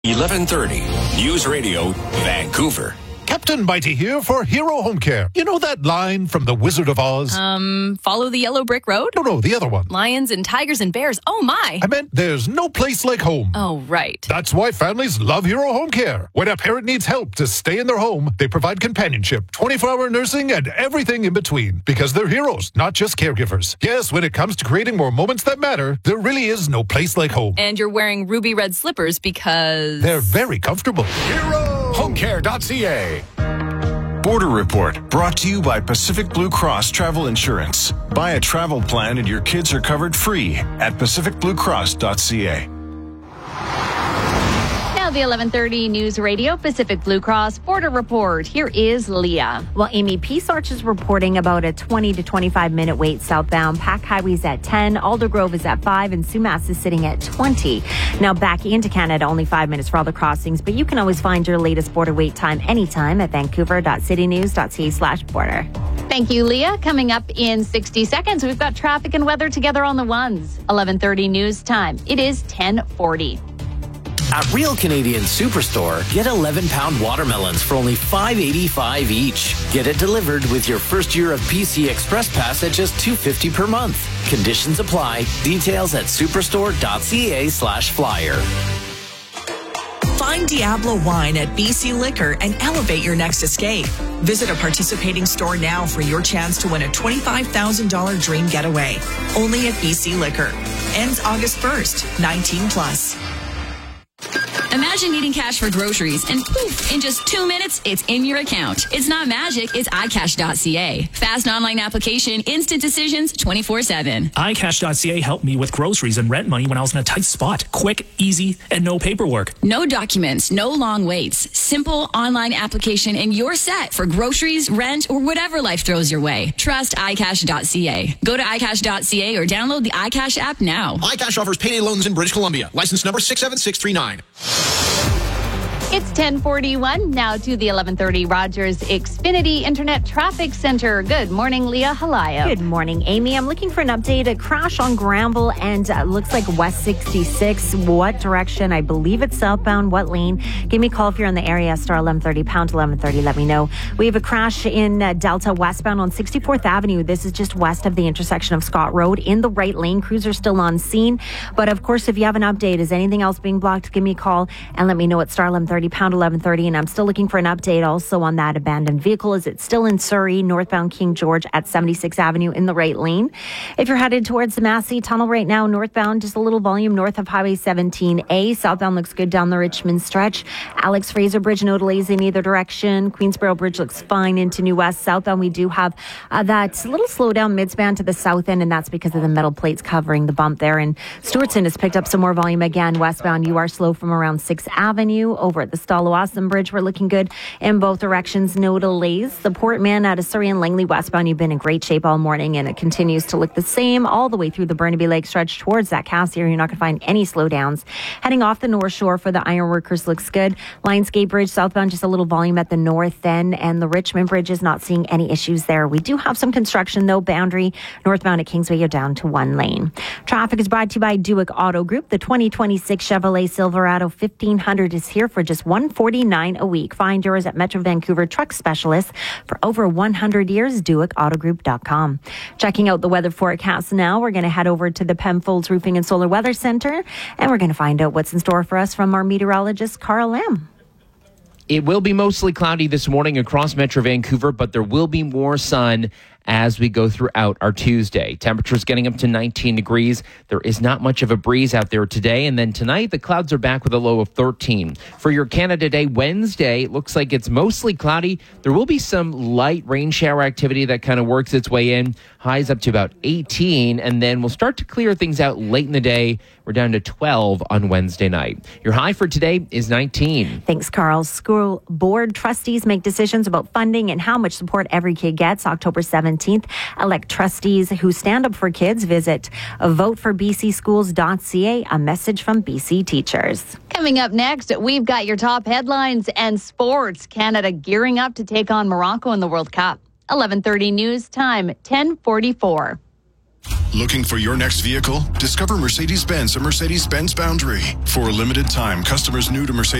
1130 News Radio, Vancouver. Captain Mighty here for Hero Home Care. You know that line from The Wizard of Oz? Follow the yellow brick road? No, the other one. Lions and tigers and bears. Oh, my. I meant there's no place like home. Oh, right. That's why families love Hero Home Care. When a parent needs help to stay in their home, they provide companionship, 24-hour nursing, and everything in between. Because they're heroes, not just caregivers. Yes, when it comes to creating more moments that matter, there really is no place like home. And you're wearing ruby red slippers because... they're very comfortable. HomeCare.ca. Border Report, brought to you by Pacific Blue Cross Travel Insurance. Buy a travel plan and your kids are covered free at pacificbluecross.ca. Now the 1130 News Radio Pacific Blue Cross Border Report. Here is Leah. Well, Amy, Peace Arch is reporting about a 20 to 25 minute wait southbound. Pack Highway's at 10, Aldergrove is at 5, and Sumas is sitting at 20. Now back into Canada, only 5 minutes for all the crossings, but you can always find your latest border wait time anytime at vancouver.citynews.ca/border. Thank you, Leah. Coming up in 60 seconds, we've got traffic and weather together on the ones. 1130 News Time. It is 10:40. At Real Canadian Superstore, get 11-pound watermelons for only $5.85 each. Get it delivered with your first year of PC Express Pass at just $2.50 per month. Conditions apply. Details at superstore.ca/flyer. Find Diablo Wine at BC Liquor and elevate your next escape. Visit a participating store now for your chance to win a $25,000 dream getaway. Only at BC Liquor. Ends August 1st, 19 plus. Imagine needing cash for groceries and poof, in just 2 minutes, it's in your account. It's not magic, it's iCash.ca. Fast online application, instant decisions, 24/7. iCash.ca helped me with groceries and rent money when I was in a tight spot. Quick, easy, and no paperwork. No documents, no long waits. Simple online application and you're set for groceries, rent, or whatever life throws your way. Trust iCash.ca. Go to iCash.ca or download the iCash app now. iCash offers payday loans in British Columbia. License number 67639. It's 10:41. Now to the 1130 Rogers Xfinity Internet Traffic Center. Good morning, Leah Halaya. Good morning, Amy. I'm looking for an update. A crash on Granville and looks like West 66. What direction? I believe it's southbound. What lane? Give me a call if you're in the area. Star 1130, pound 1130. Let me know. We have a crash in Delta westbound on 64th Avenue. This is just west of the intersection of Scott Road in the right lane. Crews are still on scene. But of course, if you have an update, is anything else being blocked? Give me a call and let me know at Star 1130. Pound 1130, and I'm still looking for an update also on that abandoned vehicle. Is it still in Surrey, northbound King George at 76th Avenue in the right lane? If you're headed towards the Massey Tunnel right now, northbound, just a little volume north of Highway 17A. Southbound looks good down the Richmond stretch. Alex Fraser Bridge, no delays in either direction. Queensboro Bridge looks fine into New West. Southbound, we do have that little slowdown midspan to the south end, and that's because of the metal plates covering the bump there. And Stewartson has picked up some more volume again. Westbound, you are slow from around 6th Avenue over at the Stalo Awesome Bridge. We're looking good in both directions. No delays. The Portman out of Surrey and Langley westbound, you've been in great shape all morning, and it continues to look the same all the way through the Burnaby Lake stretch towards that Cassidy. You're not going to find any slowdowns. Heading off the North Shore for the Ironworkers looks good. Lionsgate Bridge southbound, just a little volume at the north end, and the Richmond Bridge is not seeing any issues there. We do have some construction though. Boundary northbound at Kingsway, you're down to one lane. Traffic is brought to you by Duick Auto Group. The 2026 Chevrolet Silverado 1500 is here for just $149 a week. Find yours at Metro Vancouver Truck Specialists for over 100 years. DuickAutogroup.com. Checking out the weather forecast now. We're going to head over to the Penfolds Roofing and Solar Weather Center, and we're going to find out what's in store for us from our meteorologist, Carl Lamb. It will be mostly cloudy this morning across Metro Vancouver, but there will be more sun as we go throughout our Tuesday. Temperatures getting up to 19 degrees. There is not much of a breeze out there today. And then tonight, the clouds are back with a low of 13. For your Canada Day Wednesday, it looks like it's mostly cloudy. There will be some light rain shower activity that kind of works its way in. Highs up to about 18. And then we'll start to clear things out late in the day. We're down to 12 on Wednesday night. Your high for today is 19. Thanks, Carl. School board trustees make decisions about funding and how much support every kid gets. October 17th. Elect trustees who stand up for kids. Visit voteforbcschools.ca. A message from BC teachers. Coming up next, we've got your top headlines and sports. Canada gearing up to take on Morocco in the World Cup. 11:30 news time, 10:44. Looking for your next vehicle? Discover Mercedes-Benz at Mercedes-Benz Boundary. For a limited time, customers new to Mercedes